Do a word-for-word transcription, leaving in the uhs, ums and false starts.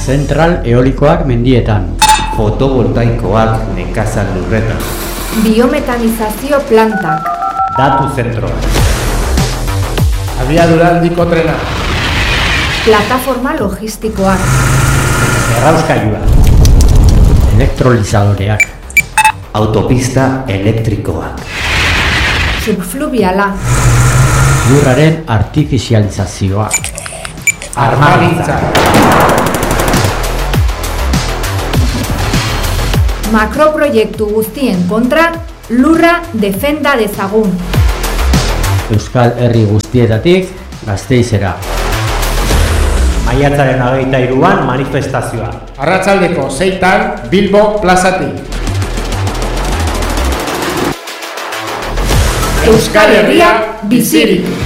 Zentral eolikoak mendietan. Fotovoltaikoak nekazal lurretan. Biometanizazio plantak. Datu zentroa. Abiadura handiko trena. Plataforma logistikoak. Errauskailua. Elektrolizadoreak. Autopista elektrikoak. Subfluviala. Lurraren artifizializazioa. Armagintza. Makroproiektu guztien kontra, lurra defenda dezagun. Euskal Herri guztietatik Gasteizera. Maiatzaren hogeita hiruan manifestazioa. Arratsaldeko seitan Bilbo plazatik. Euskal Herria bizirik.